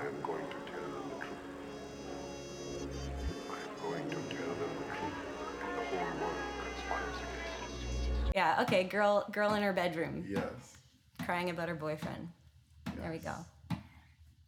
am going to tell them the truth. I am going to tell them the truth. The whole world conspires against us. Yeah, okay, girl in her bedroom Yes. crying about her boyfriend. There we Yes. go.